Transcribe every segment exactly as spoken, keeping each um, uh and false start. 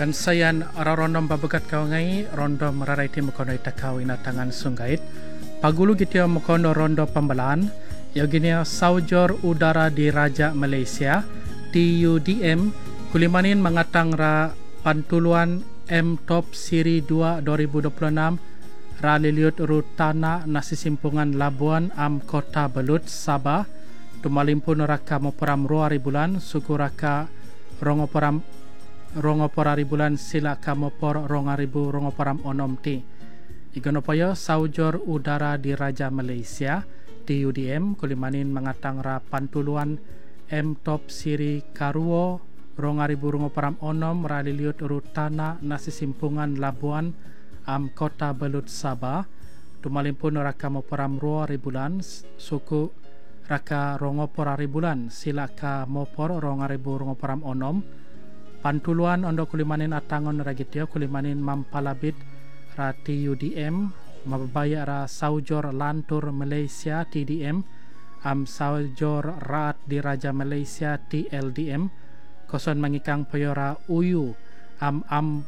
Kansayan ararondom babagat kau ngai rondom rarai ti mukono itakau ina tangan sunggait. Pagulu gitu mukono rondo pembelaan. Yoginia Saujor Udara di Raja Malaysia T U D M kulimanin mengatang ra pantuluan M Top Siri dua dua ribu dua puluh enam ra liliut rutana nasi simpungan Labuan am Kota Belut Sabah tumalimpun raka moporam roari bulan suku raka rongoporam rongoporari bulan sila kamopor rongaribu rongoporam onom ti igonopaya Saujor Udara di Raja Malaysia T U D M kulimanin mengatang ra pantuluan M Top Siri Karuo rongaribu rongoporam onom ra liliut rutana nasi simpungan Labuan am Kota Belut Sabah tumalimpun raka moporam roari bulan suku raka rongoporari bulan sila ka mopor rongaribu rongoporam onom pantuluan ondo kulimanin atangon ragitio kulimanin mampalabit ra T U D M mababaya ra Saujor Lantur Malaysia T D M am Saujor Raat di Raja Malaysia T L D M koson mangikang payora uyu am am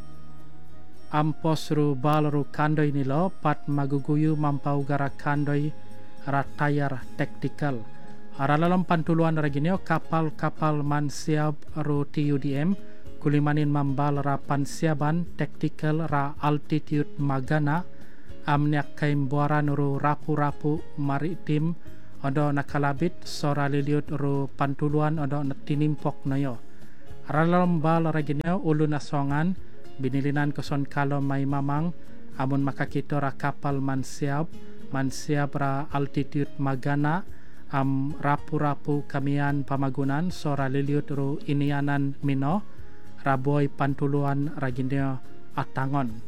amposru balru kandoy nilo pat maguguyu mampau gara kandoy ra tayar taktikal aralalom pantuluan raginio kapal-kapal mansiab ru T U D M kulimanin mambal ra pansiaban taktikal ra altitude magana amnyak kaim buaran ru rapu-rapu maritim odo nakalabit sora liliut ru pantuluan odo natinimpok nayo aralalom bal raginio ulun asongan binilinan koson kalo may mamang amun makakito ra kapal mansiab mansiab ra altitude magana am rapu-rapu kamian pamagunan sora liliut ru inianan mino raboy pantuluan raginio atangon